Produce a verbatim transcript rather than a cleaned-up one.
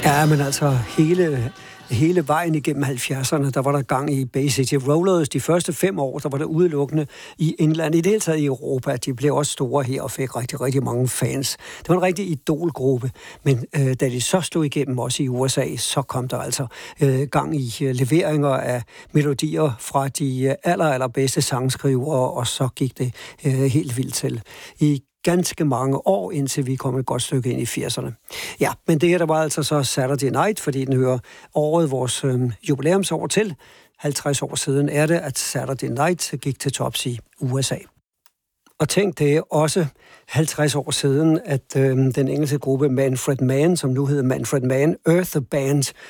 Ja, men altså hele, hele vejen igennem halvfjerdserne, der var der gang i Bay City Rollers. De første fem år, der var der udelukkende i England. I det hele taget i Europa. De blev også store her og fik rigtig, rigtig mange fans. Det var en rigtig idolgruppe. Men øh, da de så stod igennem også i U S A, så kom der altså øh, gang i øh, leveringer af melodier fra de øh, aller, allerbedste sangskrivere, og så gik det øh, helt vildt til. I ganske mange år, indtil vi kom et godt stykke ind i firserne. Ja, men det her, der var altså så Saturday Night, fordi den hører året vores øh, jubilæumsår til. halvtreds år siden er det, at Saturday Night gik til tops i U S A. Og tænk, det er også halvtreds år siden, at øh, den engelske gruppe Manfred Mann, som nu hedder Manfred Mann Earth Band,